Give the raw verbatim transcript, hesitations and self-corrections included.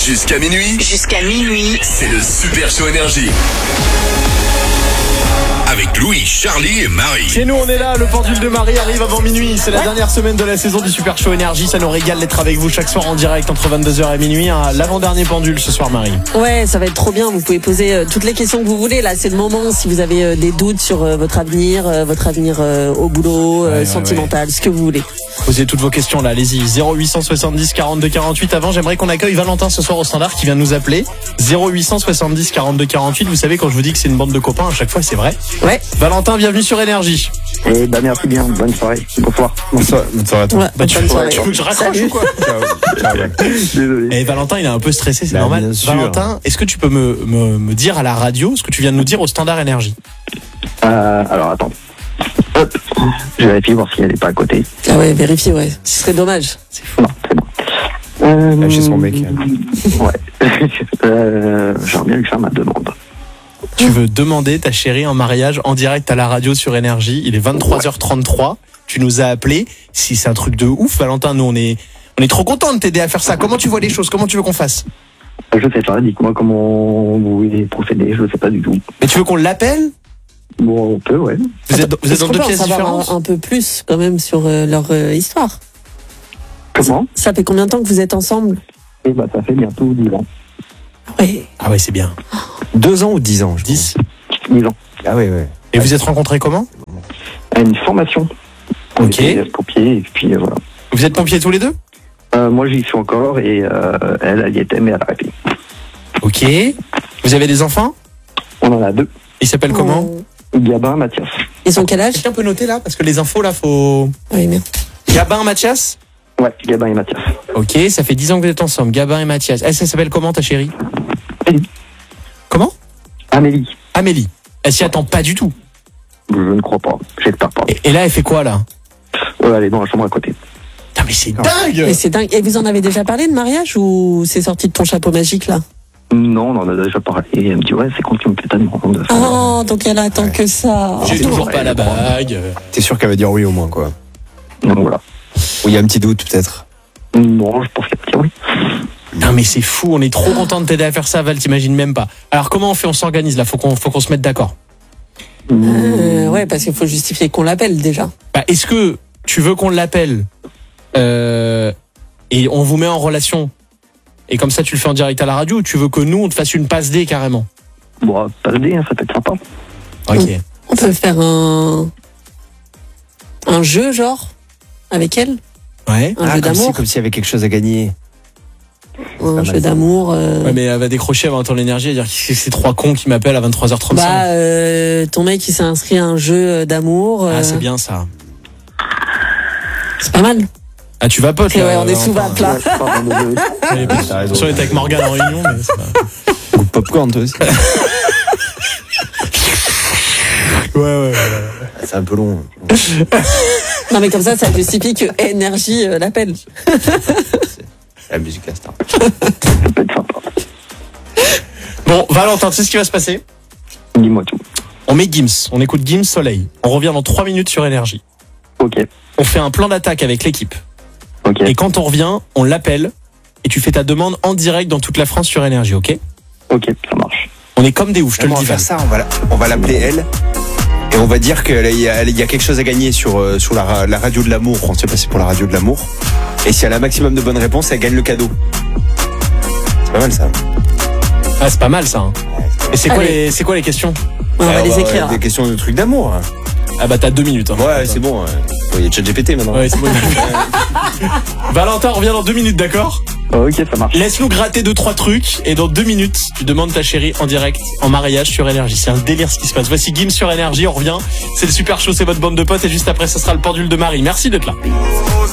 Jusqu'à minuit. Jusqu'à minuit. C'est le Super Show Énergie. Avec Louis, Charlie et Marie. Chez nous, on est là. Le pendule de Marie arrive avant minuit. C'est la dernière semaine de la saison du Super Show Énergie. Ça nous régale d'être avec vous chaque soir en direct entre vingt-deux heures et minuit. Hein, l'avant-dernier pendule ce soir, Marie. Ouais, ça va être trop bien. Vous pouvez poser euh, toutes les questions que vous voulez. Là, c'est le moment. Si vous avez euh, des doutes sur euh, votre avenir, euh, votre avenir euh, au boulot, euh, ouais, ouais, sentimental, ouais. ce que vous voulez. Posez toutes vos questions là. Allez-y. zéro huit cent soixante-dix quarante-deux quarante-huit. Avant, j'aimerais qu'on accueille Valentin ce soir au standard qui vient de nous appeler. zéro huit cent soixante-dix quarante-deux quarante-huit. Vous savez, quand je vous dis que c'est une bande de copains, à chaque fois, c'est vrai. Ouais. Valentin, bienvenue sur Énergie. Eh ben merci bien, bonne soirée, bonsoir. Bonsoir, bonne soirée à toi. Ouais, Bah, tu, bonne soirée. tu veux que je raccroche Salut. ou quoi? Ciao. Ciao. Désolé. Et Valentin, il est un peu stressé, c'est Bah, normal. bien sûr. Valentin, est-ce que tu peux me, me, me dire à la radio ce que tu viens de nous dire au standard Énergie? Euh, alors attends. Hop. Je vérifie voir si elle n'est pas à côté. Ah ouais, vérifiez, ouais. Ce serait dommage. Non, c'est bon. Euh, Ah, chez son mec. Ouais. euh, J'aurais bien lui faire ma demande. Tu veux demander ta chérie en mariage en direct à la radio sur Énergie. Il est vingt-trois heures trente-trois. Tu nous as appelé. Si c'est un truc de ouf, Valentin, nous on est, on est trop contents de t'aider à faire ça. Comment tu vois les choses? Comment tu veux qu'on fasse? Je sais pas, dites-moi comment vous voulez procéder, je sais pas du tout. Mais tu veux qu'on l'appelle? Bon, on peut, ouais. Vous êtes, vous êtes Est-ce dans qu'on deux peut en pièces savoir différentes? un, un peu plus quand même sur euh, leur euh, histoire. Comment? Ça fait combien de temps que vous êtes ensemble? Eh ben ça fait bientôt dix ans. Ouais. Ah ouais, c'est bien. Deux ans ou dix ans, je dix. dix ans. pense. Ah ouais, ouais. Et vous êtes rencontrés comment? À une formation. On Ok. était pompiers, et puis euh, voilà. Vous êtes pompiers tous les deux? Euh, moi j'y suis encore et euh, elle, elle y était, mais elle a arrêté. Ok. Vous avez des enfants? On en a deux. Ils s'appellent comment? Oh. Gabin, Mathias. Ils ont quel âge? Quelqu'un peut noter là? Parce que les infos là, faut... Oui, merde. Gabin, Mathias? Ouais, Gabin et Mathias. Ok, ça fait dix ans que vous êtes ensemble. Gabin et Mathias. Elle, ça s'appelle comment ta chérie? Amélie. Comment? Amélie. Amélie. Elle s'y attend pas du tout. Je ne crois pas. J'espère pas. Et, et là, elle fait quoi là? Euh, elle est dans la chambre à côté. Putain, mais c'est dingue! Et c'est dingue. Et vous en avez déjà parlé de mariage ou c'est sorti de ton chapeau magique là? Non, on en a déjà parlé. Elle me dit, ouais, c'est quand tu me fais ta demande. Oh, donc elle attend que ça. J'ai toujours pas la bague. T'es sûr qu'elle va dire oui au moins, quoi. Donc voilà. Ou il y a un petit doute, peut-être. Non, je pense qu'elle va dire oui. Non mais c'est fou, on est trop content de t'aider à faire ça, Val, t'imagines même pas. Alors comment on fait? On s'organise là, faut qu'on faut qu'on se mette d'accord. Euh, ouais, parce qu'il faut justifier qu'on l'appelle déjà. Bah, est-ce que tu veux qu'on l'appelle euh, et on vous met en relation et comme ça tu le fais en direct à la radio, ou tu veux que nous on te fasse une passe D carrément? Bon, pas le dé, hein, ça peut être sympa. Ok. On peut faire un un jeu genre avec elle, Ouais. un ah, jeu comme si, d'amour, comme s'il y avait quelque chose à gagner. un mal jeu ça. d'amour. euh, Ouais mais elle va décrocher avant ton énergie et dire que c'est ces trois cons qui m'appellent à vingt-trois heures trente-cinq. Bah, euh, ton mec il s'est inscrit à un jeu d'amour. euh, Ah c'est bien ça. C'est pas mal. Ah tu vapotes Et là. ouais, on est Valentin. sous vape là. Ouais, pardon, désolé. Ouais, T'as raison. attention, on était avec Morgane en réunion mais c'est pas... Ou popcorn, toi aussi. Ouais ouais ouais. C'est un peu long. Non mais comme ça, ça justifie que Énergie euh, l'appelle. La musique, la star. Ça peut être sympa. Bon Valentin, tu sais ce qui va se passer? Dis-moi tout. On met Gims, on écoute Gims Soleil. On revient dans trois minutes sur Énergie. Ok. On fait un plan d'attaque avec l'équipe. Ok. Et quand on revient, on l'appelle et tu fais ta demande en direct dans toute la France sur Énergie, ok? Ok, ça marche. On est comme des oufs, je te on le va dis. faire Val. ça, on va, la- on va l'appeler elle. Et on va dire qu'il y a, il y a quelque chose à gagner sur, euh, sur la, ra- la radio de l'amour. On s'est passé pour la radio de l'amour. Et si elle a un maximum de bonnes réponses, elle gagne le cadeau. C'est pas mal ça. Ah, c'est pas mal ça. Hein. Et c'est quoi, Allez. les, c'est quoi les questions? On va Alors, les écrire. Des questions de trucs d'amour. hein. Ah bah t'as deux minutes. Hein. Ouais, c'est bon. ouais. Bon, il y a ChatGPT maintenant. Ouais, c'est bon. Valentin, on revient dans deux minutes, d'accord? Ok, ça marche. Laisse-nous gratter deux trois trucs et dans deux minutes, tu demandes ta chérie en direct, en mariage sur Énergie. C'est un délire ce qui se passe. Voici Gims sur Énergie, on revient. C'est le Super Show, c'est votre bande de potes et juste après, ça sera le pendule de Marie. Merci d'être là.